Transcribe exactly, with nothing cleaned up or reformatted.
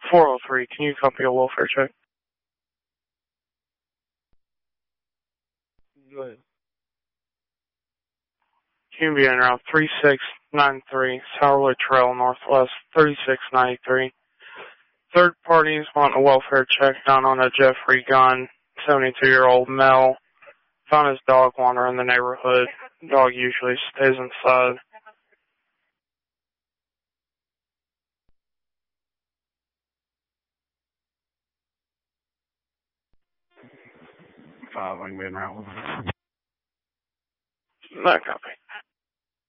four oh three, can you copy a welfare check? Go ahead. Can be in around three six nine three, Sourwood Trail, Northwest, thirty-six ninety-three. Third parties want a welfare check done on a Jeffrey Gunn, seventy-two-year-old male. Found his dog wandering in the neighborhood. Dog usually stays inside. Five, I can be in route with it. No copy.